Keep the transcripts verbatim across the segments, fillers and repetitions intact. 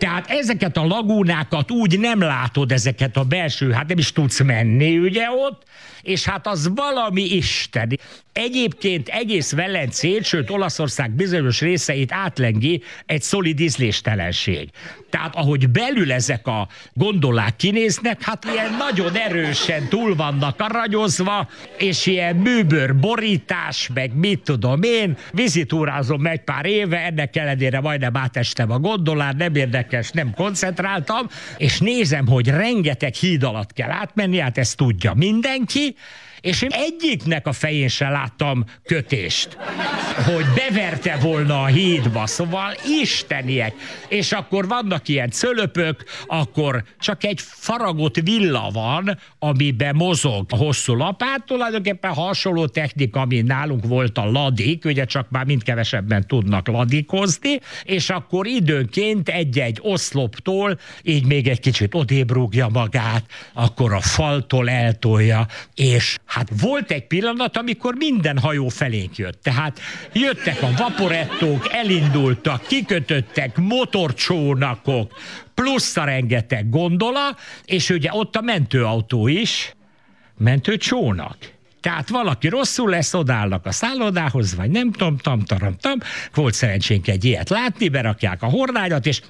Tehát ezeket a lagúnákat úgy nem látod, ezeket a belső, hát nem is tudsz menni ugye ott, és hát az valami isteni. Egyébként egész Velencét, sőt Olaszország bizonyos részeit átlengi egy szolid ízléstelenség. Tehát ahogy belül ezek a gondolák kinéznek, hát ilyen nagyon erősen túl vannak aranyozva, és ilyen műbőr borítás, meg mit tudom én, vizitúrázom egy pár éve, ennek ellenére majdnem átestem a gondolán, nem érdekes, nem koncentráltam, és nézem, hogy rengeteg híd alatt kell átmenni, hát ezt tudja mindenki, és én egyiknek a fején sem láttam kötést, hogy beverte volna a hídba, szóval isteniek. És akkor vannak ilyen cölöpök, akkor csak egy faragott villa van, amiben mozog a hosszú lapát, tulajdonképpen hasonló technika, ami nálunk volt a ladik, ugye csak már mind kevesebben tudnak ladikozni, és akkor időnként egy-egy oszloptól így még egy kicsit odébb rúgja magát, akkor a faltól eltolja, és hát volt egy pillanat, amikor minden hajó felénk jött. Tehát jöttek a vaporettók, elindultak, kikötöttek motorcsónakok, plusz a rengeteg gondola, és ugye ott a mentőautó is, mentőcsónak. Tehát valaki rosszul lesz, odállnak a szállodához, vagy nem tudom, tam, taram, tam. Volt szerencsénk egy ilyet látni, berakják a hordágyat, és...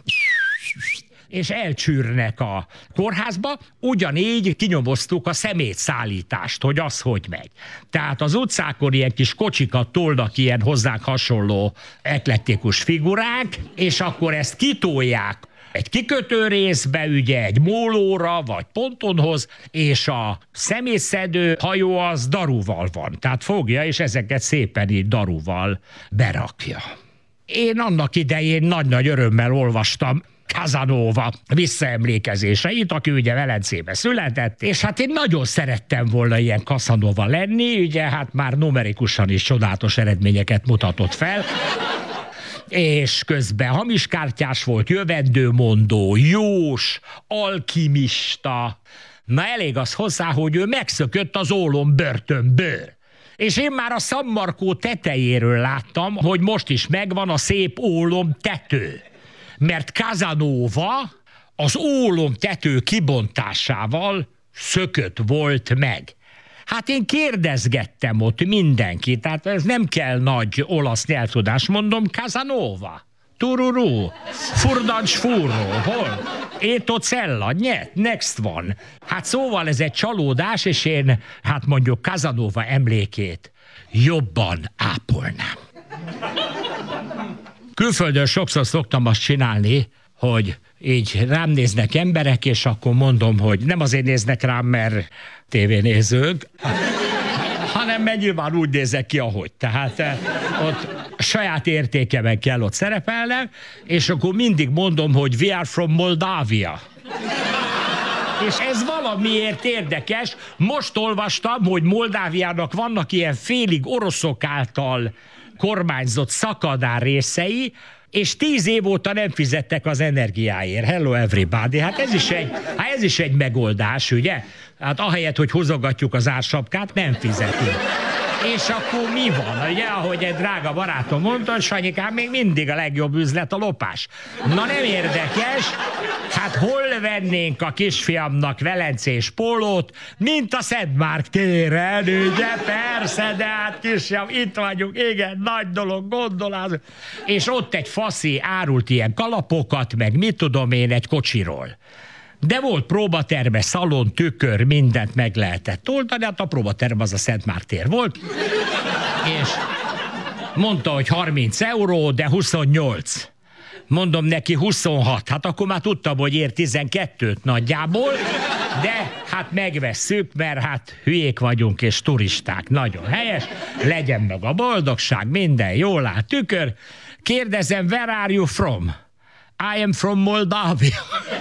és elcsűrnek a kórházba, ugyanígy kinyomoztuk a szemétszállítást, hogy az hogy megy. Tehát az utcákon ilyen kis kocsikat tolnak ilyen hozzánk hasonló eklektikus figurák, és akkor ezt kitolják egy kikötő részbe, ugye egy mólóra, vagy pontonhoz, és a szemétszedő hajó az daruval van. Tehát fogja, és ezeket szépen így daruval berakja. Én annak idején nagy-nagy örömmel olvastam Casanova visszaemlékezéseit, aki ugye Velencébe született, és hát én nagyon szerettem volna ilyen Casanova lenni, ugye hát már numerikusan is csodálatos eredményeket mutatott fel, és közben hamiskártyás volt, jövendőmondó, jós, alkimista. Na elég az hozzá, hogy ő megszökött az ólom börtönből. És én már a San Marco tetejéről láttam, hogy most is megvan a szép ólom tető. Mert Casanova az ólom tető kibontásával szökött volt meg. Hát én kérdezgettem ott mindenkit, tehát ez nem kell nagy olasz nyelvtudás, mondom, Casanova, tururú, furdancs furró, hol? Étocella, nyet, next van. Hát szóval ez egy csalódás, és én, hát mondjuk Casanova emlékét jobban ápolnám. Külföldön sokszor szoktam azt csinálni, hogy így rám néznek emberek, és akkor mondom, hogy nem azért néznek rám, mert tévénézők, hanem mert nyilván úgy nézek ki, ahogy. Tehát eh, ott saját értékemen kell ott szerepelnem, és akkor mindig mondom, hogy we are from Moldavia. És ez valamiért érdekes. Most olvastam, hogy Moldáviának vannak ilyen félig oroszok által kormányzott szakadár részei, és tíz év óta nem fizettek az energiáért. Hello everybody. Hát ez is egy, hát ez is egy megoldás, ugye? Hát ahelyett, hogy hozogatjuk az ársapkát, nem fizetünk. És akkor mi van? Ugye, ahogy egy drága barátom mondta, Sanyikám, még mindig a legjobb üzlet a lopás. Na nem érdekes, hát hol vennénk a kisfiamnak velencés pólót, mint a Szent Márk téren, ugye? Persze, de hát kisfiam, itt vagyunk, igen, nagy dolog, gondolázunk. És ott egy faszi árult ilyen kalapokat, meg mit tudom én, egy kocsiról. De volt próbaterme, szalon, tükör, mindent meg lehetett oldani, hát a próbaterm az a Szent Márk tér volt, és mondta, hogy harminc euró, de huszonnyolc. Mondom neki huszonhat, hát akkor már tudtam, hogy ér tizenkettőt nagyjából, de hát megvesszük, mert hát hülyék vagyunk és turisták, nagyon helyes, legyen meg a boldogság, minden jól áll, tükör. Kérdezem, where are you from? I am from Moldavia.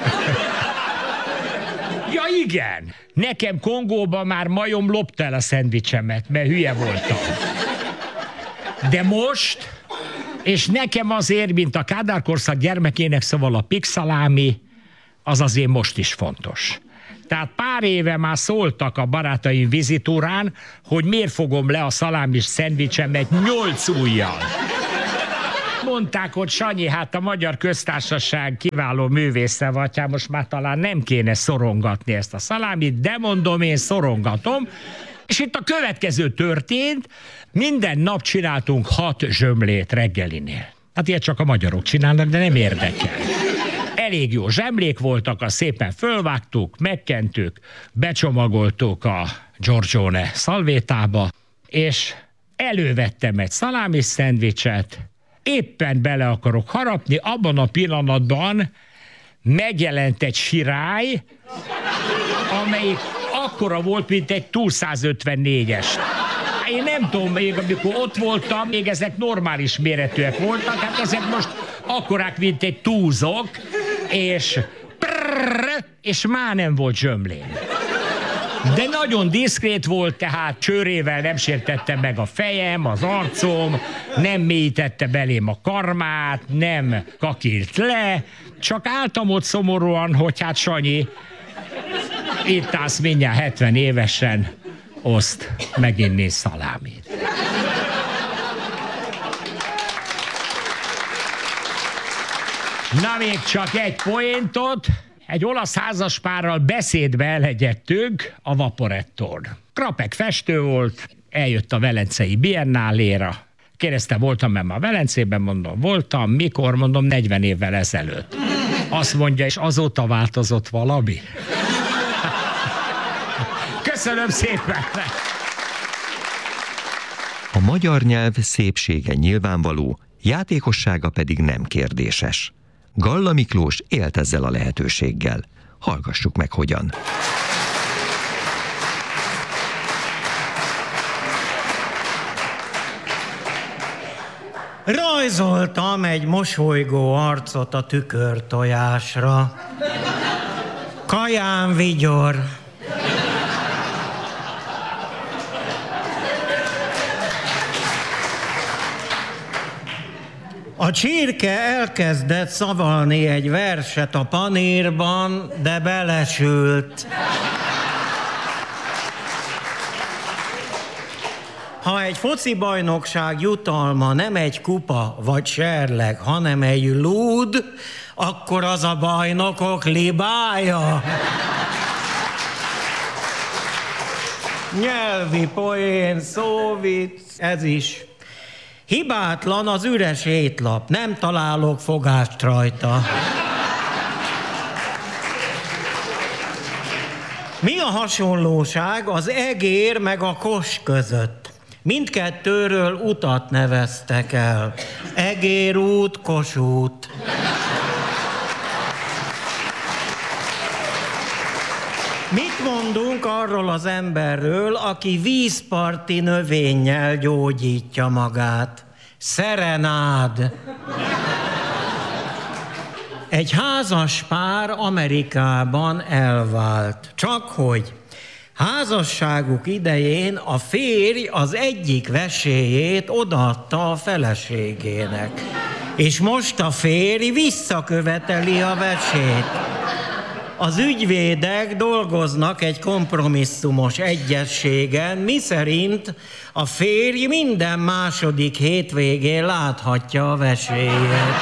Ja igen, nekem Kongóban már majom lopta el a szendvicsemet, mert hülye voltam. De most, és nekem azért, mint a Kádár korszak gyermekének, szóval a pigszalámi, az azért most is fontos. Tehát pár éve már szóltak a barátaim vizitúrán, hogy miért fogom le a szalámis szendvicsemet nyolc ujjal. mondták, hogy Sanyi, hát a Magyar Köztársaság kiváló művésze vagy, hát most már talán nem kéne szorongatni ezt a szalámit, de mondom, én szorongatom. És itt a következő történt, minden nap csináltunk hat zsömlét reggelinél. Hát ilyet csak a magyarok csinálnak, de nem érdekel. Elég jó zsemlék voltak, azt szépen fölvágtuk, megkentük, becsomagoltuk a Giorgione szalvétába, és elővettem egy szalámi szendvicset, éppen bele akarok harapni, abban a pillanatban megjelent egy sirály, amelyik akkora volt, mint egy túl százötvennégyes. Én nem tudom, még amikor ott voltam, még ezek normális méretűek voltak, hát ezek most akkorák, mint egy túzok, és prrrr, és már nem volt zsömlém. De nagyon diszkrét volt, tehát csőrével nem sértette meg a fejem, az arcom, nem mélyítette belém a karmát, nem kakilt le, csak álltam ott szomorúan, hogy hát Sanyi, itt állsz mindjárt hetven évesen, oszt meginni szalámit. Na még csak egy poéntot. Egy olasz házaspárral beszédbe elhegyettünk a Vaporettón. Krapek festő volt, eljött a Velencei Biennáléra. Kérdezte, voltam-e már Velencében? Mondom, voltam. Mikor? Mondom, negyven évvel ezelőtt. Azt mondja, és azóta változott valami? Köszönöm szépen! A magyar nyelv szépsége nyilvánvaló, játékossága pedig nem kérdéses. Galla Miklós élt ezzel a lehetőséggel. Hallgassuk meg, hogyan. Rajzoltam egy mosolygó arcot a tükörtojásra. Kaján vigyor. A csirke elkezdett szavalni egy verset a panírban, de belesült. Ha egy foci bajnokság jutalma nem egy kupa vagy serleg, hanem egy lúd, akkor az a bajnokok libája. Nyelvi poén, szóvic, ez is. Hibátlan az üres étlap, nem találok fogást rajta. Mi a hasonlóság az egér meg a kos között? Mindkettőről utat neveztek el. Egérút, Kossuth. Mit mondunk arról az emberről, aki vízparti növényel gyógyítja magát? Szerenád. Egy házas pár Amerikában elvált. Csak hogy házasságuk idején a férj az egyik vesélyét odaadta a feleségének. És most a férj visszaköveteli a vesét. Az ügyvédek dolgoznak egy kompromisszumos egyezségen, miszerint a férj minden második hétvégén láthatja a vesélyét.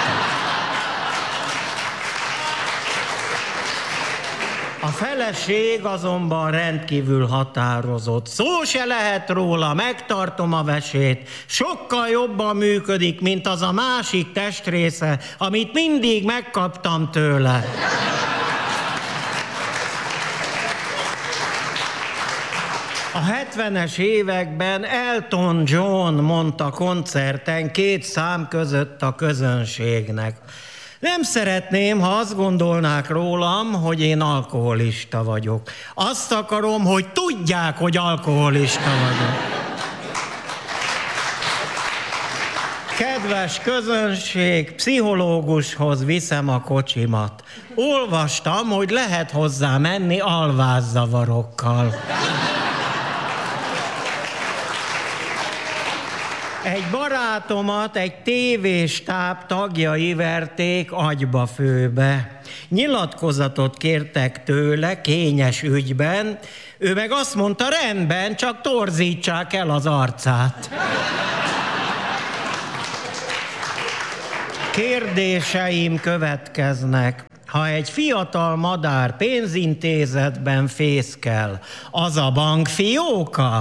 A feleség azonban rendkívül határozott. Szó se lehet róla, megtartom a vesét. Sokkal jobban működik, mint az a másik testrésze, amit mindig megkaptam tőle. A hetvenes években Elton John mondta koncerten két szám között a közönségnek: nem szeretném, ha azt gondolnák rólam, hogy én alkoholista vagyok. Azt akarom, hogy tudják, hogy alkoholista vagyok. Kedves közönség, pszichológushoz viszem a kocsimat. Olvastam, hogy lehet hozzá menni alvászavarokkal. Egy barátomat egy tévéstáb tagjai verték agyba főbe. Nyilatkozatot kértek tőle kényes ügyben, ő meg azt mondta, rendben, csak torzítsák el az arcát. Kérdéseim következnek. Ha egy fiatal madár pénzintézetben fészkel, az a bankfióka?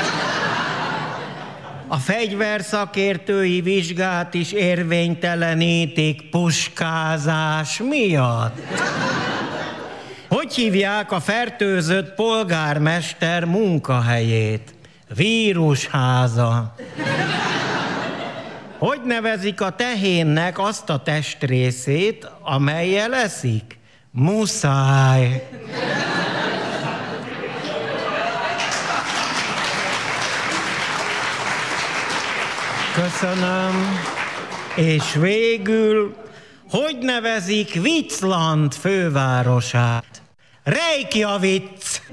A fegyverszakértői vizsgát is érvénytelenítik puskázás miatt. Hogy hívják a fertőzött polgármester munkahelyét? Vírusháza. Hogy nevezik a tehénnek azt a testrészét, amellyel eszik? Muszáj. Köszönöm. És végül, hogy nevezik Viczland fővárosát? Reykjavik.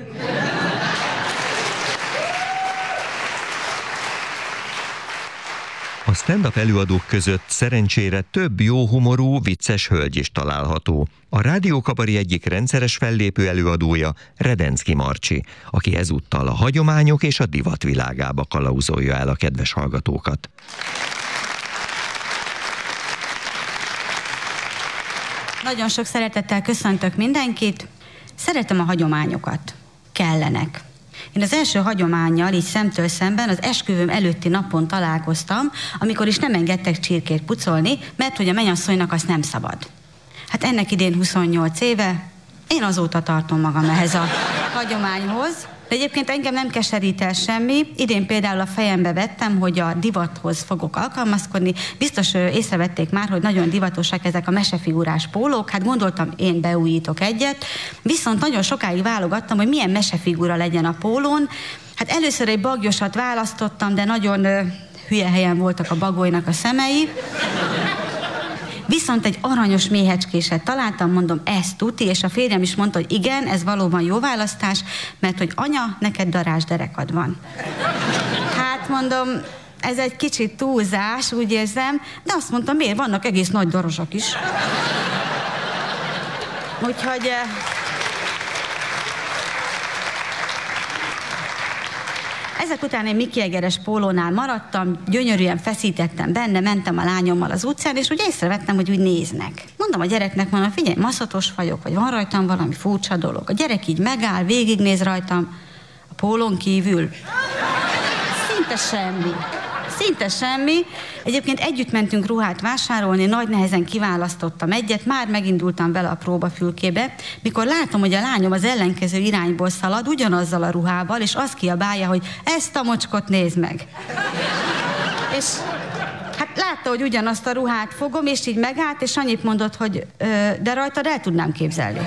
A stand-up előadók között szerencsére több jóhumorú, vicces hölgy is található. A Rádió Kabari egyik rendszeres fellépő előadója Redenszky Marcsi, aki ezúttal a hagyományok és a divat világába kalauzolja el a kedves hallgatókat. Nagyon sok szeretettel köszöntök mindenkit. Szeretem a hagyományokat. Kellenek. Én az első hagyománnyal így szemtől szemben az esküvőm előtti napon találkoztam, amikor is nem engedtek csirkét pucolni, mert hogy a mennyasszonynak azt nem szabad. Hát ennek idén huszonnyolc éve, én azóta tartom magam ehhez a hagyományhoz. De egyébként engem nem keserít el semmi. Idén például a fejembe vettem, hogy a divathoz fogok alkalmazkodni. Biztos észrevették már, hogy nagyon divatosak ezek a mesefigurás pólók. Hát gondoltam, én beújítok egyet. Viszont nagyon sokáig válogattam, hogy milyen mesefigura legyen a pólón. Hát először egy bagyosat választottam, de nagyon ö, hülye helyen voltak a bagolynak a szemei. Viszont egy aranyos méhecskéset találtam, mondom, ez tuti, és a férjem is mondta, hogy igen, ez valóban jó választás, mert hogy anya, neked darázs derekad van. Hát mondom, ez egy kicsit túlzás, úgy érzem, de azt mondtam, miért, vannak egész nagy darazsak is. Úgyhogy... Ezek után egy Mickey Egeres pólónál maradtam, gyönyörűen feszítettem benne, mentem a lányommal az utcán, és úgy észrevettem, hogy úgy néznek. Mondom a gyereknek, mondom, figyelj, maszatos vagyok, vagy van rajtam valami furcsa dolog. A gyerek így megáll, végignéz rajtam, a pólón kívül. Szinte semmi. Szinte semmi. Egyébként együtt mentünk ruhát vásárolni, nagy nehezen kiválasztottam egyet, már megindultam vele a próbafülkébe, mikor látom, hogy a lányom az ellenkező irányból szalad, ugyanazzal a ruhával, és azt kiabálja, hogy ezt a mocskot nézd meg. És hát látta, hogy ugyanazt a ruhát fogom, és így megállt, és annyit mondott, hogy ö, de rajtad el tudnám képzelni.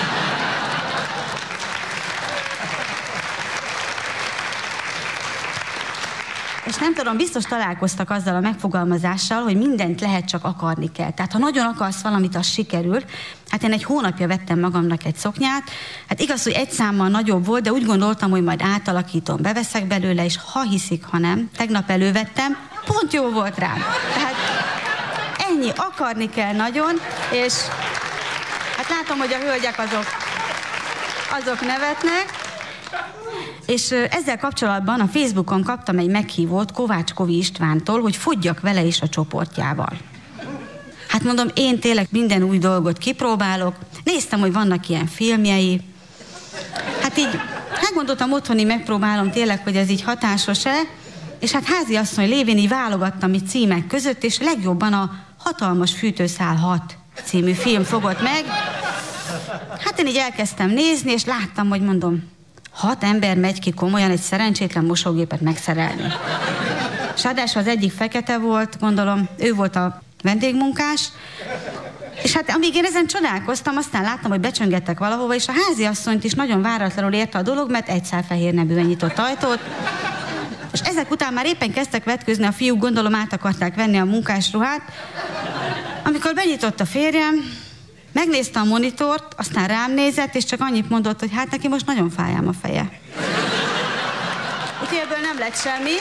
És nem tudom, biztos találkoztak azzal a megfogalmazással, hogy mindent lehet, csak akarni kell. Tehát ha nagyon akarsz valamit, az sikerül. Hát én egy hónapja vettem magamnak egy szoknyát. Hát igaz, hogy egy számmal nagyobb volt, de úgy gondoltam, hogy majd átalakítom, beveszek belőle, és ha hiszik, ha nem, tegnap elővettem, pont jó volt rám. Tehát ennyi, akarni kell nagyon, és hát látom, hogy a hölgyek azok, azok nevetnek. És ezzel kapcsolatban a Facebookon kaptam egy meghívót Kovács Kovi Istvántól, hogy fogyjak vele is a csoportjával. Hát mondom, én tényleg minden új dolgot kipróbálok. Néztem, hogy vannak ilyen filmjei. Hát így meggondoltam, otthoni megpróbálom tényleg, hogy ez így hatásos-e. És hát háziasszony lévén így válogattam így címek között, és legjobban a Hatalmas fűtőszál hat című film fogott meg. Hát én így elkezdtem nézni, és láttam, hogy mondom, hat ember megy ki komolyan egy szerencsétlen mosógépet megszerelni. És ráadásul az egyik fekete volt, gondolom, ő volt a vendégmunkás, és hát amíg én ezen csodálkoztam, aztán láttam, hogy becsöngettek valahova, és a háziasszonyt is nagyon váratlanul érte a dolog, mert egy szál fehér nebűen nyitott ajtót, és ezek után már éppen kezdtek vetkőzni a fiúk, gondolom át akarták venni a munkásruhát, amikor benyitott a férjem, megnézte a monitort, aztán rám nézett, és csak annyit mondott, hogy hát neki most nagyon fájám a feje. Úgyhogy ebből nem lett semmi.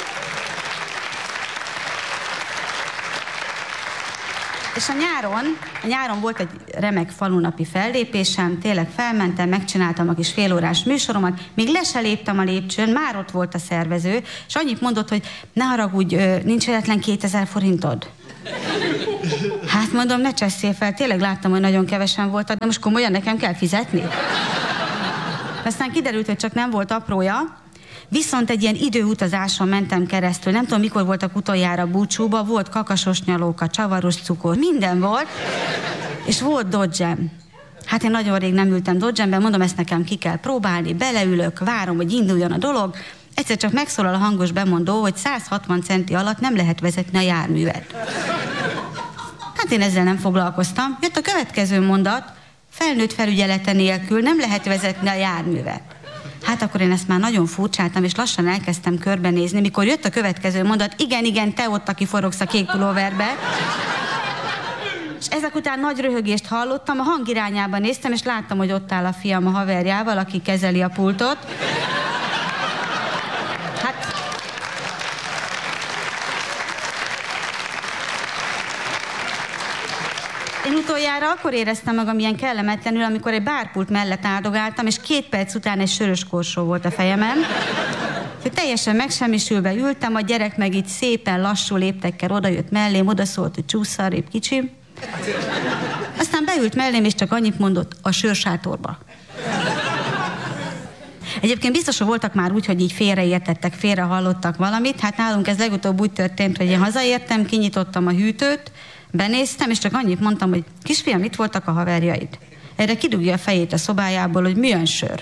És a nyáron, a nyáron volt egy remek falunapi fellépésem, tényleg felmentem, megcsináltam a kis félórás műsoromat, még le se léptem a lépcsőn, már ott volt a szervező, és annyit mondott, hogy ne haragudj, nincs egyetlen kétezer forintod. Hát mondom, ne cseszél fel, tényleg láttam, hogy nagyon kevesen voltak, de most komolyan nekem kell fizetni? Aztán kiderült, hogy csak nem volt aprója, viszont egy ilyen időutazáson mentem keresztül. Nem tudom, mikor voltak utoljára búcsúba, volt kakasos nyalóka, csavaros cukor, minden volt, és volt Dodge-em. Hát én nagyon rég nem ültem Dodge-emben, mondom, ezt nekem ki kell próbálni, beleülök, várom, hogy induljon a dolog. Egyszer csak megszólal a hangos bemondó, hogy száz hatvan centi alatt nem lehet vezetni a járművet. Hát én ezzel nem foglalkoztam. Jött a következő mondat, felnőtt felügyelete nélkül nem lehet vezetni a járművet. Hát akkor én ezt már nagyon furcsáltam, és lassan elkezdtem körbenézni, mikor jött a következő mondat, igen, igen, te ott, aki forogsz a kék pulóverbe. És ezek után nagy röhögést hallottam, a hang irányába néztem, és láttam, hogy ott áll a fiam a haverjával, aki kezeli a pultot. Hát... Én utoljára akkor éreztem magam ilyen kellemetlenül, amikor egy bárpult mellett áldogáltam, és két perc után egy sörös korsó volt a fejemen. Teljesen megsemmisülve ültem, a gyerek meg így szépen lassú léptekkel odajött mellém, odaszólt, hogy csúszz arrébb, kicsim. Aztán beült mellém, és csak annyit mondott, a sörsátorba. Egyébként biztos, hogy voltak már úgy, hogy így félreértettek, félre hallottak valamit. Hát nálunk ez legutóbb úgy történt, hogy én hazaértem, kinyitottam a hűtőt, benéztem, és csak annyit mondtam, hogy kisfiam, itt voltak a haverjaid. Erre kidugja a fejét a szobájából, hogy milyen sör.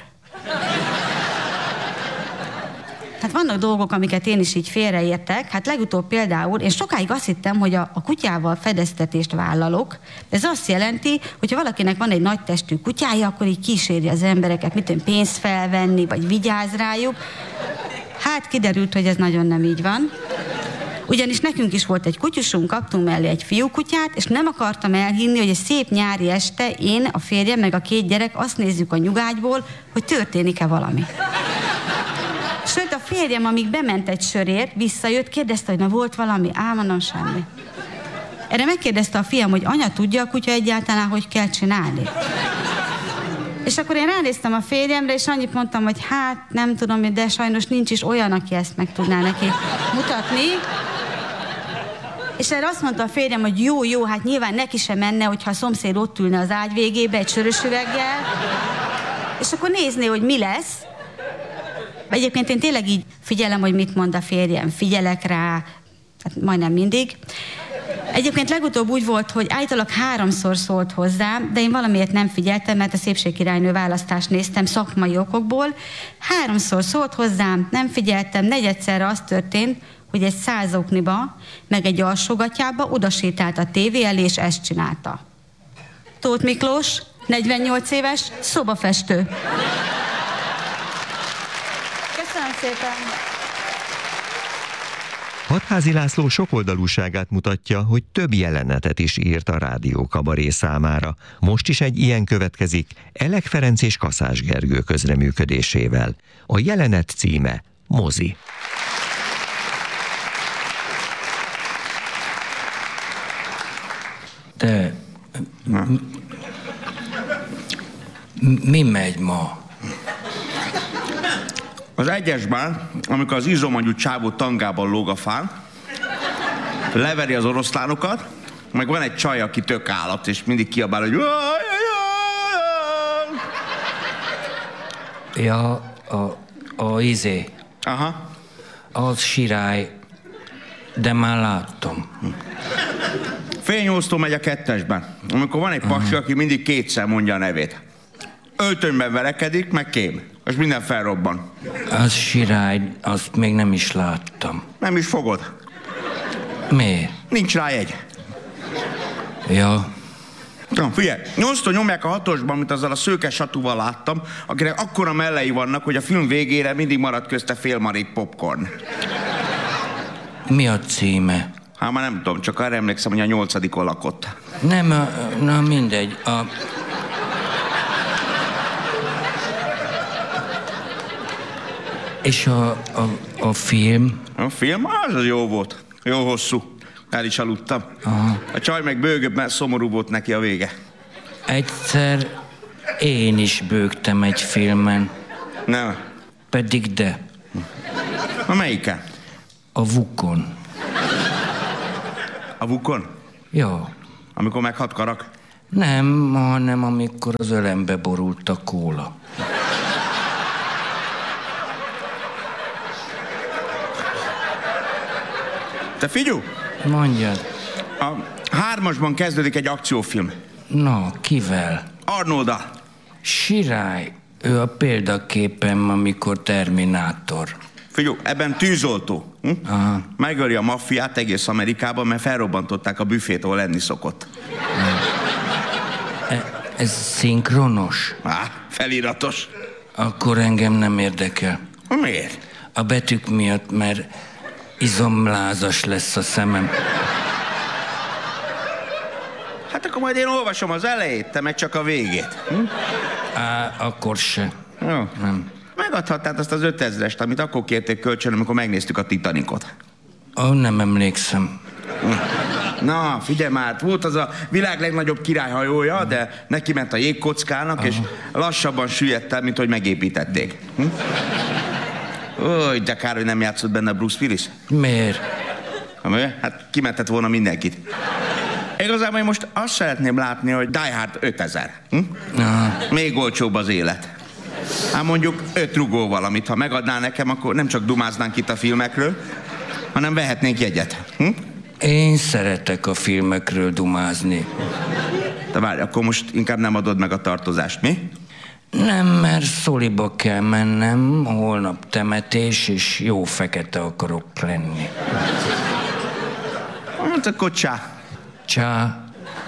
Hát vannak dolgok, amiket én is így félreértek. Hát legutóbb például, én sokáig azt hittem, hogy a, a kutyával fedeztetést vállalok. Ez azt jelenti, hogy ha valakinek van egy nagy testű kutyája, akkor így kíséri az embereket, mit tudom, pénzt felvenni, vagy vigyáz rájuk. Hát kiderült, hogy ez nagyon nem így van. Ugyanis nekünk is volt egy kutyusunk, kaptunk mellé egy fiúkutyát, és nem akartam elhinni, hogy egy szép nyári este én, a férjem, meg a két gyerek azt nézzük a nyugágyból, hogy történik-e valami. Sőt, a férjem, amíg bement egy sörért, visszajött, kérdezte, hogy na volt valami, á, mondom, semmi. Erre megkérdezte a fiam, hogy anya, tudja a kutya egyáltalán, hogy kell csinálni? És akkor én ránéztem a férjemre, és annyit mondtam, hogy hát nem tudom, de sajnos nincs is olyan, aki ezt meg tudná neki mutatni. És erre azt mondta a férjem, hogy jó, jó, hát nyilván neki sem menne, hogyha a szomszéd ott ülne az ágy végébe egy sörös üveggel, és akkor nézné, hogy mi lesz. Egyébként én tényleg így figyelem, hogy mit mond a férjem, figyelek rá, hát majdnem mindig. Egyébként legutóbb úgy volt, hogy állítólag háromszor szólt hozzám, de én valamiért nem figyeltem, mert a szépségkirálynő választást néztem szakmai okokból. Háromszor szólt hozzám, nem figyeltem, negyedszerre az történt, hogy egy százokniba, meg egy alsógatyába odasétált a tévé elé, és ezt csinálta. Tóth Miklós, negyvennyolc éves, szobafestő. Köszönöm szépen! Hatházi László sokoldalúságát mutatja, hogy több jelenetet is írt a Rádió Kabaré számára. Most is egy ilyen következik Elek Ferenc és Kaszás Gergő közreműködésével. A jelenet címe Mozi. De mi megy ma? Az egyesben, amikor az izomanyú csávó tangában lóg a fán, leveri az oroszlánokat, meg van egy csaj, aki tök állat, és mindig kiabál, hogy... Ja, a, a izé. Aha. Az sirály, de már láttam. Fél nyolctól megy a kettesben, amikor van egy pasi, aki mindig kétszer mondja a nevét. Öltönyben verekedik, meg kém, és minden felrobban. Az sirály, azt még nem is láttam. Nem is fogod. Miért? Nincs rá jegy. Ja. Na, figyelj, nyolctól nyomják a hatosban, mint azzal a szőke satúval láttam, akinek akkora mellei vannak, hogy a film végére mindig marad közte fél marék popcorn. Mi a címe? Hát már nem tudom, csak arra emlékszem, hogy a nyolcadikon lakott. Nem, a, na mindegy. A... És a, a, a film? A film? Az az jó volt. Jó hosszú. El is aludtam. Aha. A csaj meg bőgött, mert szomorú volt neki a vége. Egyszer én is bőgtem egy filmen. Nem. Pedig de. A melyiken? A Vukon. A Vukon? Jó. Amikor meghat Karak? Nem, hanem amikor az ölembe borult a kóla. Te figyelj! Mondjad. A hármasban kezdődik egy akciófilm. Na, kivel? Arnolddal. Sirály. Ő a példaképem, amikor Terminátor. Figyelj, ebben tűzoltó. Hm? Aha. Megöli a maffiát egész Amerikában, mert felrobbantották a büfét, ahol lenni szokott. E, ez szinkronos? Á, feliratos. Akkor engem nem érdekel. Miért? A betűk miatt, mert izomlázas lesz a szemem. Hát akkor majd én olvasom az elejét, te meg csak a végét. Hm? Á, akkor se. Jó. Nem. Megadhatnád azt az ötezrest, amit akkor kérték kölcsön, amikor megnéztük a Titanicot. Ó, nem emlékszem. Na, figyelj már, volt az a világ legnagyobb királyhajója, de neki ment a jégkockának, és lassabban süllyedt el, mint hogy megépítették. Hm? Ó, de kár, hogy nem játszott benne Bruce Willis. Miért? Hát kimentett volna mindenkit. Igazából én most azt szeretném látni, hogy Die Hard ötezer. Hm? Még olcsóbb az élet. Hát mondjuk öt rugó valamit, ha megadnál nekem, akkor nem csak dumáznánk itt a filmekről, hanem vehetnénk jegyet. Hm? Én szeretek a filmekről dumázni. De várj, akkor most inkább nem adod meg a tartozást, mi? Nem, mert szoliba kell mennem, holnap temetés, és jó fekete akarok lenni. Hát akkor csá. Csá.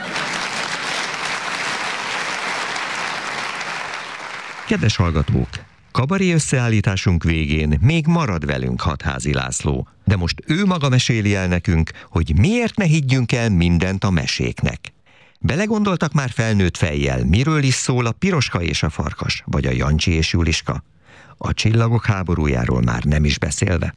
Kedves hallgatók! Kabaré összeállításunk végén még marad velünk Hatházi László, de most ő maga meséli el nekünk, hogy miért ne higgyünk el mindent a meséknek. Belegondoltak már felnőtt fejjel, miről is szól a Piroska és a farkas, vagy a Jancsi és Juliska? A csillagok háborújáról már nem is beszélve.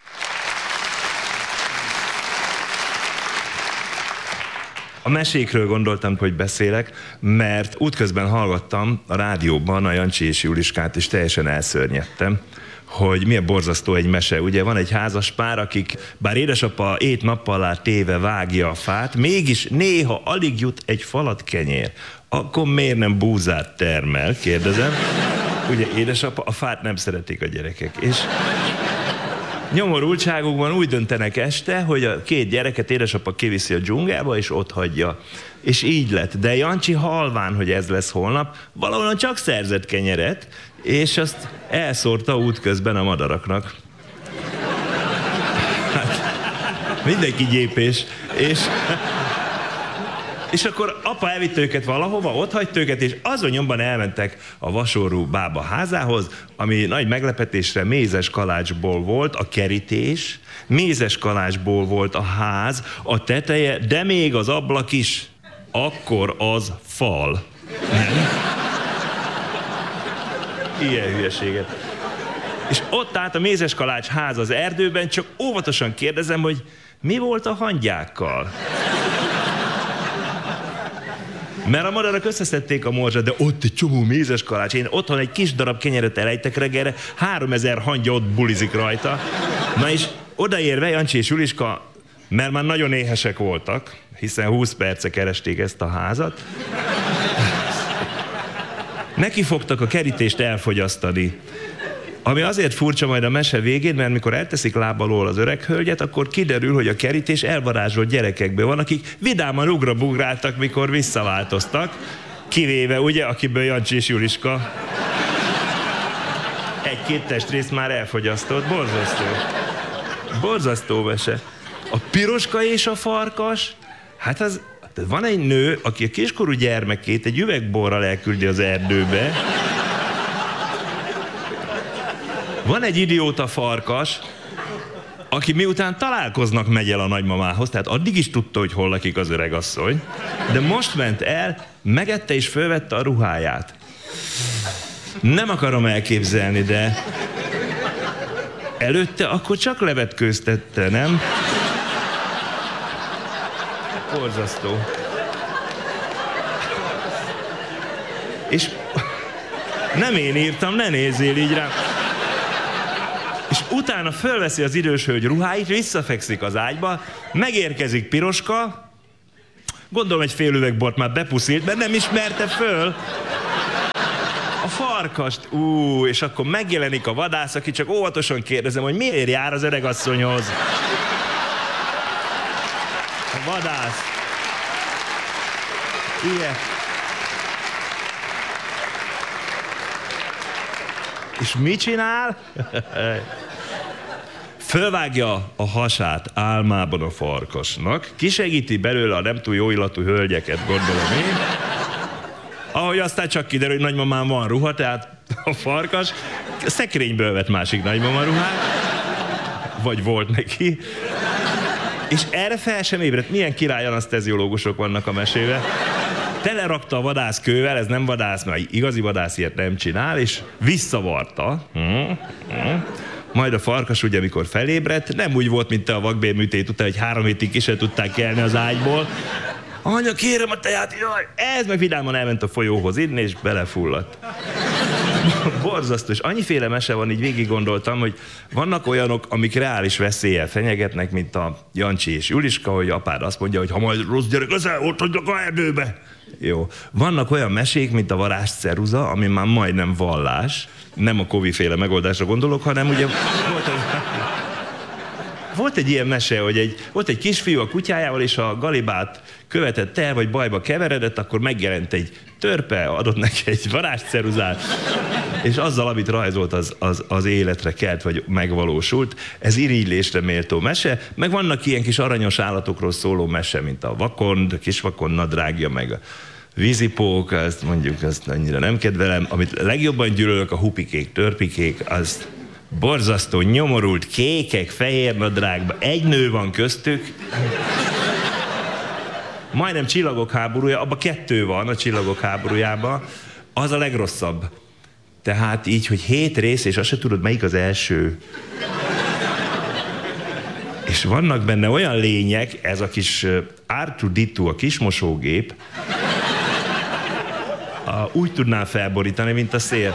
A mesékről gondoltam, hogy beszélek, mert útközben hallgattam a rádióban a Jancsi és Juliskát, és teljesen elszörnyedtem, hogy milyen borzasztó egy mese. Ugye van egy házas pár, akik, bár édesapa ét nappal alá téve vágja a fát, mégis néha alig jut egy falat kenyér. Akkor miért nem búzát termel, kérdezem. Ugye édesapa, a fát nem szeretik a gyerekek. És nyomorultságukban úgy döntenek este, hogy a két gyereket édesapa kiviszi a dzsungelbe, és ott hagyja. És így lett. De Jancsi halván, hogy ez lesz holnap, valahol csak szerzett kenyeret, és azt elszórta útközben a madaraknak. Hát, mindenki gyépés. És, és akkor apa elvitte őket valahova, ott hagyta őket, és azon nyomban elmentek a vasorú bába házához, ami nagy meglepetésre mézes kalácsból volt a kerítés, mézes kalácsból volt a ház, a teteje, de még az ablak is. Akkor az fal. Nem? Ilyen hülyeséget. És ott állt a mézes kalács ház az erdőben, csak óvatosan kérdezem, hogy mi volt a hangyákkal? Mert a madarak összeszedték a morzsát, de ott egy csomó mézes kalács. Én otthon egy kis darab kenyeret elejtek reggelre, háromezer hangya ott bulizik rajta. Na és odaérve Jancsi és Juliska, mert már nagyon éhesek voltak, hiszen húsz perce keresték ezt a házat, nekifogtak a kerítést elfogyasztani. Ami azért furcsa majd a mese végén, mert mikor elteszik lábalól az öreg hölgyet, akkor kiderül, hogy a kerítés elvarázsolt gyerekekből van, akik vidáman ugrabugráltak, mikor visszaváltoztak, kivéve, ugye, akiből Jancsi és Juliska egy-két testrészt már elfogyasztott. Borzasztó. Borzasztó mese. A Piroska és a farkas, hát az, van egy nő, aki a kiskorú gyermekét egy üvegborral elküldi az erdőbe. Van egy idióta farkas, aki miután találkoznak, megy el a nagymamához, tehát addig is tudta, hogy hol lakik az öregasszony, de most ment el, megette és fölvette a ruháját. Nem akarom elképzelni, de előtte akkor csak levetkőztette, nem? Borzasztó. És nem én írtam, ne nézzél így rám. És utána fölveszi az idős hölgy ruháit, visszafekszik az ágyba, megérkezik Piroska, Gondolom egy fél üveg bort már bepuszilt, mert nem ismerte föl a farkast. Ú, és akkor megjelenik a vadász, aki csak óvatosan kérdezem, hogy miért jár az öregasszonyhoz. A vadász. Ilyen. És mit csinál? Fölvágja a hasát álmában a farkasnak, kisegíti belőle a nem túl jó illatú hölgyeket, gondolom én. Ahogy aztán csak kiderül, hogy nagymamán van ruha, tehát a farkas szekrényből vett másik nagymama ruhát, vagy volt neki. És erre fel sem ébredt. Milyen király anaszteziológusok vannak a mesében. Telerakta a vadász kővel, ez nem vadász, mert igazi vadász ilyet nem csinál, és visszavarta. Hmm, hmm. Majd a farkas ugye, amikor felébredt, nem úgy volt, mint te a vakbélműtét után, hogy három hétig ki se tudták kelni az ágyból. Anya, kérem a teját, jaj! Ez meg vidáman elment a folyóhoz inni, és belefulladt. Borzasztó, és annyiféle mese van, így végig gondoltam, hogy vannak olyanok, amik reális veszéllyel fenyegetnek, mint a Jancsi és Juliska, hogy apád azt mondja, hogy ha majd rossz gyerek leszel, ott hagyjuk a erdőbe. Jó. Vannak olyan mesék, mint a varázsceruza, ami már majdnem vallás. Nem a Kovi-féle megoldásra gondolok, hanem ugye volt, egy, volt egy ilyen mese, hogy egy, volt egy kisfiú a kutyájával, és a galibát követett el, vagy bajba keveredett, akkor megjelent egy törpe, adott neki egy varázsceruzát, és azzal, amit rajzolt, az, az, az életre kelt, vagy megvalósult. Ez irigylésre méltó mese, meg vannak ilyen kis aranyos állatokról szóló mese, mint a vakond, a kisvakond nadrágja, meg a vízipók, azt mondjuk, azt annyira nem kedvelem. Amit legjobban gyűlölök, a hupikék, törpikék, az borzasztó, nyomorult, kékek, fehér nadrágban. Egy nő van köztük. Majdnem Csillagok háborúja, abban kettő van a Csillagok háborújában. Az a legrosszabb. Tehát így, hogy hét rész, és azt se tudod, melyik az első. És vannak benne olyan lények, ez a kis er kettő dé kettő, a kis mosógép, a, úgy tudná felborítani, mint a szél.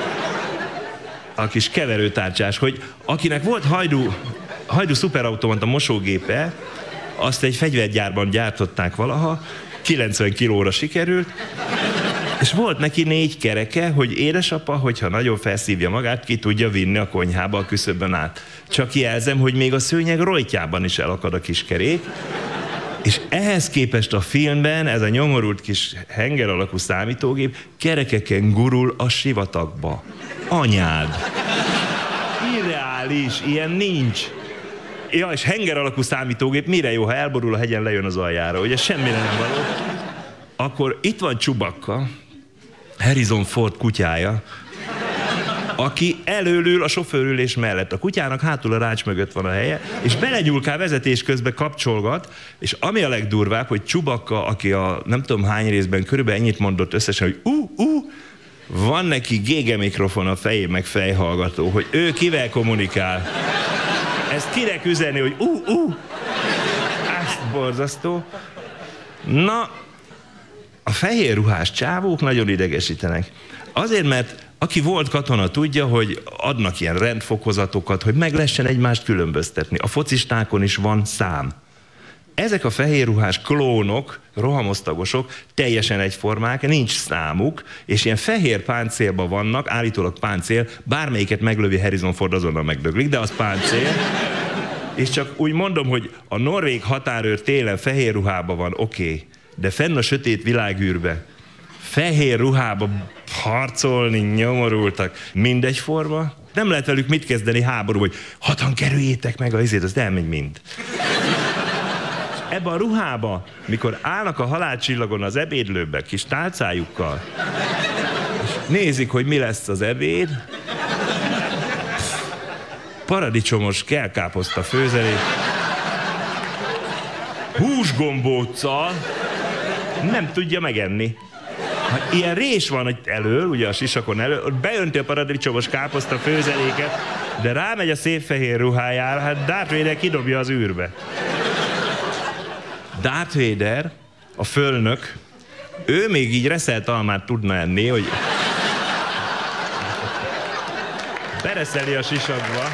A kis keverőtárcsás, hogy akinek volt hajdú, hajdú szuperautomata mosógépe, azt egy fegyvergyárban gyártották valaha, kilencven kilóra sikerült, és volt neki négy kereke, hogy édesapa, hogyha nagyon felszívja magát, ki tudja vinni a konyhába a küszöbön át. Csak jelzem, hogy még a szőnyeg rojtjában is elakad a kis kerék, és ehhez képest a filmben ez a nyomorult kis henger alakú számítógép kerekeken gurul a sivatagba. Anyád! Irreális, ilyen nincs. Ja, és henger alakú számítógép mire jó, ha elborul a hegyen, lejön az aljára, ugye semmire nem való. Akkor itt van Chewbacca, Harrison Ford kutyája, aki előlül a sofőrülés mellett. A kutyának hátul a rács mögött van a helye, és belegyúlkál vezetés közben kapcsolgat, és ami a legdurvább, hogy Chewbacca, aki a nem tudom hány részben körülbelül ennyit mondott összesen, hogy ú, ú, van neki gége mikrofon a fején, meg fejhallgató, hogy ő kivel kommunikál. Ezt kinek üzenni, hogy ú, ú, ezt borzasztó. Na, a fehér ruhás csávók nagyon idegesítenek. Azért, mert aki volt katona tudja, hogy adnak ilyen rendfokozatokat, hogy meg lehessen egymást különböztetni. A focistákon is van szám. Ezek a fehérruhás klónok, rohamosztagosok, teljesen egyformák, nincs számuk, és ilyen fehér páncélban vannak, állítólag páncél, bármelyiket meglövi Harrison Ford, azonnal megdöglik, de az páncél. És csak úgy mondom, hogy a norvég határőr télen fehér ruhában van, oké, okay, de fenn a sötét világűrbe, fehér ruhába harcolni, nyomorultak, mindegyforma. Nem lehet velük mit kezdeni háború, hogy hatan kerüljétek meg a izét, az elmegy mind. Ebbe a ruhába, mikor állnak a halálcsillagon az ebédlőbe, kis tálcájukkal, és nézik, hogy mi lesz az ebéd, paradicsomos kelkáposzta főzelék, húsgombóccal, nem tudja megenni. Ha ilyen rés van itt elől, ugye a sisakon elől, ott beönti a paradicsomos káposzta főzeléket, de rámegy a szép fehér ruhájára, hát Darth Vader kidobja az űrbe. Darth Vader, a fölnök, ő még így reszelt almát tudna enni, hogy bereszeli a sisakba.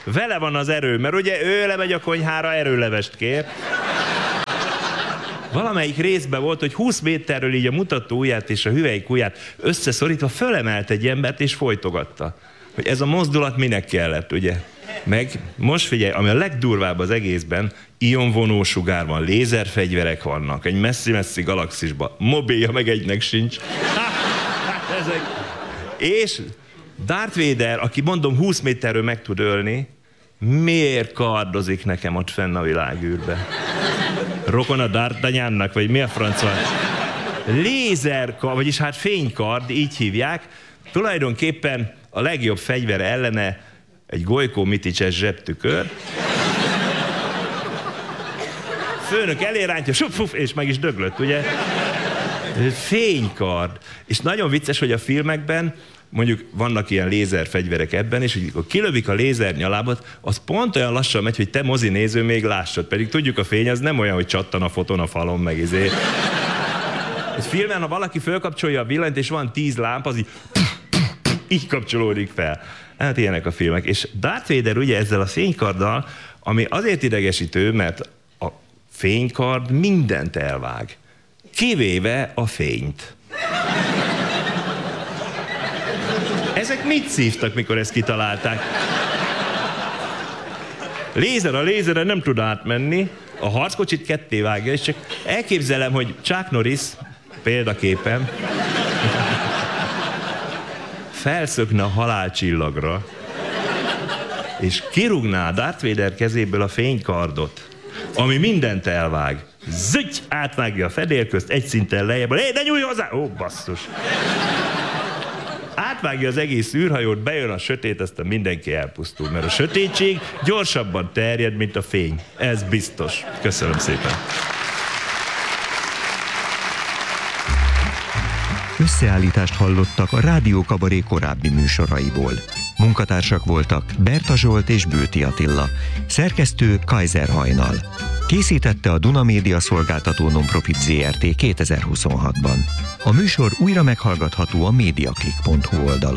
Vele van az erő, mert ugye ő lemegy a konyhára, erőlevest kér. Valamelyik részben volt, hogy húsz méterről így a mutató ujját és a hüvelyk ujját összeszorítva fölemelt egy embert és folytogatta. Hogy ez a mozdulat minek kellett, ugye? Meg most figyelj, ami a legdurvább az egészben, ionvonó sugár van, lézerfegyverek vannak, egy messzi-messzi galaxisban, mobilja meg egynek sincs. Ezek. És Darth Vader, aki mondom húsz méterről meg tud ölni, miért kardozik nekem ott fenn a világűrbe? Rokon a D'Artagnannak, vagy mi a francba? Lézerkard, vagyis hát fénykard, így hívják. Tulajdonképpen a legjobb fegyver ellene egy Gojko Miticses zsebtükör. Főnök elérántja, suf, és meg is döglött, ugye? Fénykard. És nagyon vicces, hogy a filmekben mondjuk vannak ilyen lézerfegyverek ebben, és hogy amikor kilövik a lézer nyalábat, az pont olyan lassan megy, hogy te mozinéző még lássad. Pedig tudjuk, a fény az nem olyan, hogy csattan a foton a falon, meg izé. Egy filmen, ha valaki fölkapcsolja a villanyt, és van tíz lámpa, az így, így kapcsolódik fel. Hát ilyenek a filmek. És Darth Vader ugye ezzel a fénykarddal, ami azért idegesítő, mert a fénykard mindent elvág. Kivéve a fényt. Ezek mit szívtak, mikor ezt kitalálták? Lézer a lézerre nem tud átmenni, a harckocsit ketté vágja, és csak elképzelem, hogy Chuck Norris, példaképpen, felszökne a halálcsillagra, és kirúgná Darth Vader kezéből a fénykardot, ami mindent elvág. Zügy! Átvágja a fedélközt, egy szinten lejjebb, hé, ne nyújj hozzá! Ó, basszus! Átvágja az egész űrhajót, bejön a sötét, aztán mindenki elpusztul, mert a sötétség gyorsabban terjed, mint a fény. Ez biztos. Köszönöm szépen. Összeállítást hallottak a Rádió Kabaré korábbi műsoraiból. Munkatársak voltak Berta Zsolt és Bőti Attila, szerkesztő Kaiser Hajnal. Készítette a Duna Média Szolgáltató Nonprofit zé er té kétezer-huszonhatban. A műsor újra meghallgatható a mediaclick pont hu oldalon.